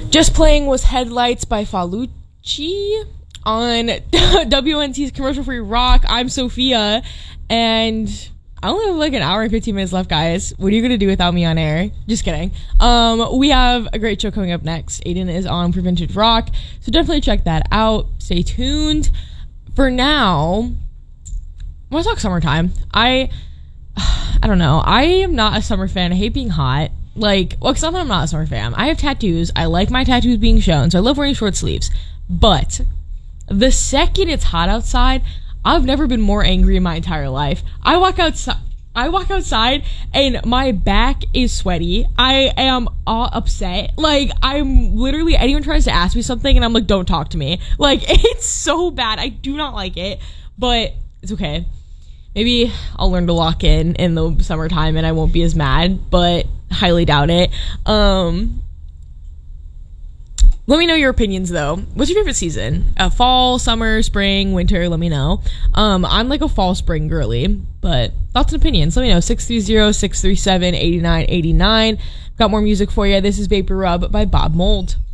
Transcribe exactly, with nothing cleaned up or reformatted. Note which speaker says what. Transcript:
Speaker 1: Just playing was Headlights by Falucci on W N T's Commercial Free Rock. I'm Sophia, and I only have like an hour and fifteen minutes left, guys. What are you gonna do without me on air? Just kidding. Um, we have a great show coming up next. Aiden is on for Vintage Rock, so definitely check that out. Stay tuned. For now, I want to talk summertime. I, I don't know. I am not a summer fan. I hate being hot. Like, well, it's not that I'm not a summer fan. I have tattoos. I like my tattoos being shown, so I love wearing short sleeves. But the second it's hot outside, I've never been more angry in my entire life. I walk outside. I walk outside and my back is sweaty. I am all upset. Like, I'm literally, anyone tries to ask me something and I'm like, don't talk to me. Like, it's so bad. I do not like it, but it's okay. Maybe I'll learn to lock in in the summertime and I won't be as mad, but highly doubt it. Um, let me know your opinions, though. What's your favorite season? Uh, fall, summer, spring, winter? Let me know. Um, I'm like a fall, spring girly, but thoughts and opinions. Let me know. six three zero, six three seven, eight nine eight nine. Got more music for you. This is Vapor Rub by Bob Mold.